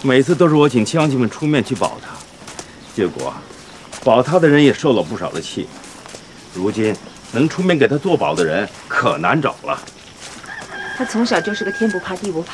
每次都是我请乡亲们出面去保他，结果保他的人也受了不少的气。如今能出面给他做保的人可难找了。 他从小就是个天不怕地不怕